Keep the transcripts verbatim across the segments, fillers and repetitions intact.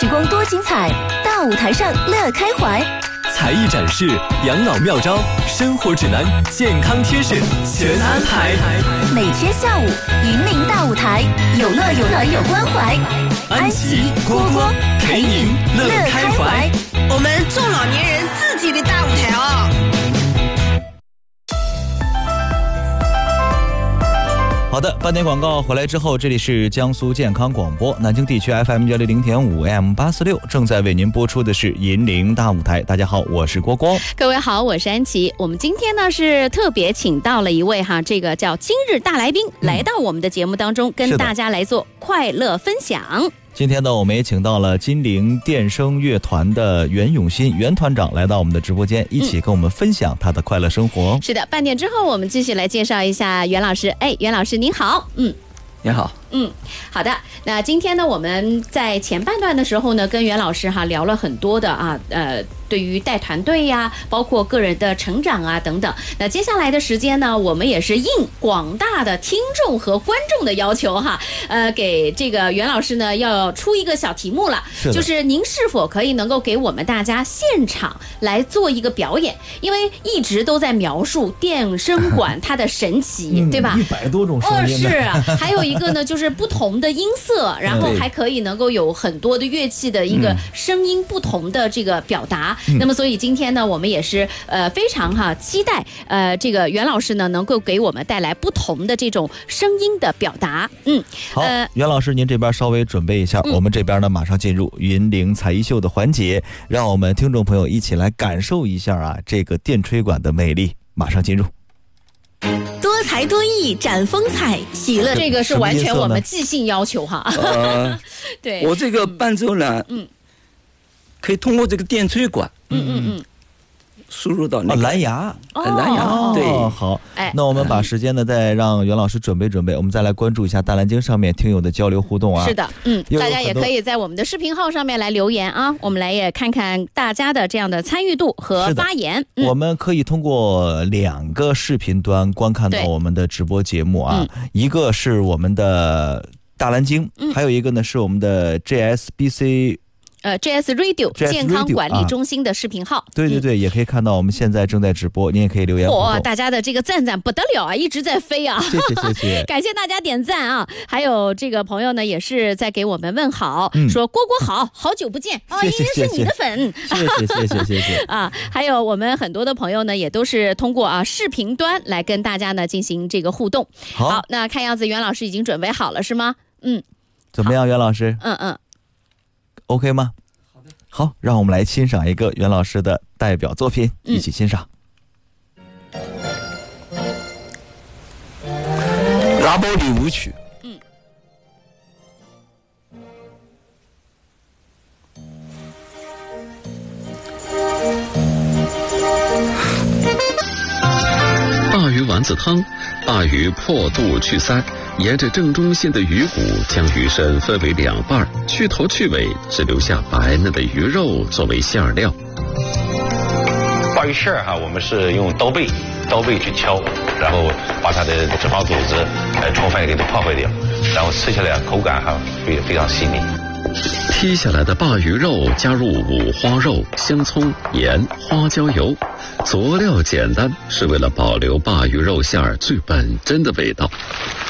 时光多精彩，大舞台上乐开怀。 才艺展示、养老妙招、生活指南、健康贴士全安排。 每天下午，云林大舞台，有乐有团有关怀。 安琪、郭郭陪您乐开怀。 我们中老年人自己的大舞台哦。 好的，半点广告回来之后，这里是江苏健康广播南京地区 F M 幺零零点五 A M 八四六，正在为您播出的是银铃大舞台。大家好，我是郭郭。 各位好，我是安琪。我们今天呢是特别请到了一位哈，这个叫今日大来宾，嗯、来到我们的节目当中，跟大家来做快乐分享。 今天呢，我们也请到了金陵电声乐团的袁永新袁团长来到我们的直播间，一起跟我们分享他的快乐生活。 嗯、是的，半点之后我们继续来介绍一下袁老师。哎，袁老师您好，嗯， 你好。 嗯，好的。那今天呢，我们在前半段的时候呢，跟袁老师哈聊了很多的啊，呃，对于带团队呀，包括个人的成长啊等等。那接下来的时间呢，我们也是应广大的听众和观众的要求哈，呃，给这个袁老师呢要出一个小题目了，就是您是否可以能够给我们大家现场来做一个表演？因为一直都在描述电声管它的神奇，嗯、对吧？ 一百多种声音。 哦，是啊。还有一个呢，就是不同的音色，然后还可以能够有很多的乐器的一个声音不同的这个表达。嗯、那么，所以今天呢，我们也是呃非常哈期待呃这个袁老师呢能够给我们带来不同的这种声音的表达。嗯， 好，呃、袁老师您这边稍微准备一下，嗯、我们这边呢马上进入云铃才艺秀的环节，让我们听众朋友一起来感受一下啊这个电吹管的魅力。马上进入。 多才多艺展风采，喜乐。 这个是完全我们即兴要求哈。 呃， 对， 我这个伴奏呢，嗯，可以通过这个电吹管， 嗯嗯嗯， 输入到那个、 哦、蓝牙， 哦、蓝牙，哦、对， 好，哎，那我们把时间呢再让袁老师准备准备，我们再来关注一下大蓝鲸上面听友的交流互动啊。 是的，嗯，大家也可以在我们的视频号上面来留言啊，我们来也看看大家的这样的参与度和发言。 嗯、我们可以通过两个视频端观看到我们的直播节目啊，嗯、一个是我们的大蓝鲸，嗯、还有一个呢是我们的 J S B C。 呃 ，J S Radio 健康管理中心的视频号， 啊、对对对，嗯、也可以看到我们现在正在直播，您也可以留言。 哇，大家的这个赞赞不得了啊，一直在飞啊！ 谢谢谢谢， 感谢大家点赞啊！还有这个朋友呢，也是在给我们问好，嗯、说郭郭好，好久不见啊，一直是你的粉， 谢谢谢谢谢谢啊！还有我们很多的朋友呢，也都是通过啊视频端来跟大家呢进行这个互动。 好， 好，那看样子袁老师已经准备好了是吗？嗯， 怎么样，袁老师？ 嗯嗯 ，OK 吗？好，让我们来欣赏一个袁老师的代表作品，嗯、一起欣赏。 拉包里舞曲。 嗯。 鲅鱼丸子汤，鲅鱼破肚去鳃。沿着正中线的鱼骨，将鱼身分为两半，去头去尾，只留下白嫩的鱼肉作为馅料。 鲅鱼馅儿哈，我们是用刀背，刀背去敲，然后把它的脂肪组织呃充分给它破坏掉，然后吃起来口感哈非非常细腻。 剔下来的鲅鱼肉加入五花肉、香葱、盐、花椒油，佐料简单，是为了保留鲅鱼肉馅儿最本真的味道。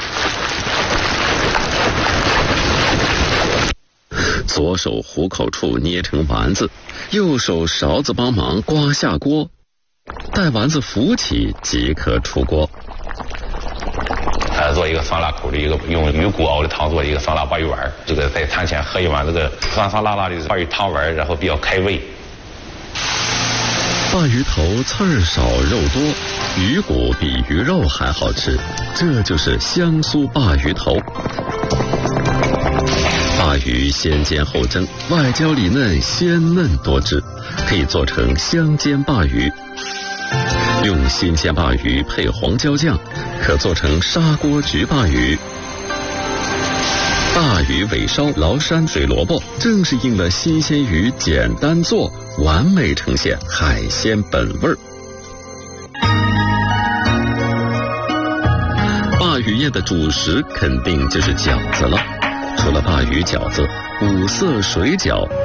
左手虎口处捏成丸子，右手勺子帮忙刮下锅，待丸子浮起即可出锅。 呃，做一个酸辣口的一个用鱼骨熬的汤，做一个酸辣鲅鱼丸。这个在餐前喝一碗这个酸酸辣辣的鲅鱼汤丸，然后比较开胃。 鲅鱼头刺儿少肉多，鱼骨比鱼肉还好吃，这就是香酥鲅鱼头。鲅鱼先煎后蒸，外焦里嫩，鲜嫩多汁，可以做成香煎鲅鱼。用新鲜鲅鱼配黄椒酱，可做成砂锅焗鲅鱼。鲅鱼尾烧崂山水萝卜，正是应了新鲜鱼简单做，完美呈现海鲜本味儿。鲅鱼宴的主食肯定就是饺子了。除了鲅鱼饺子，五色水饺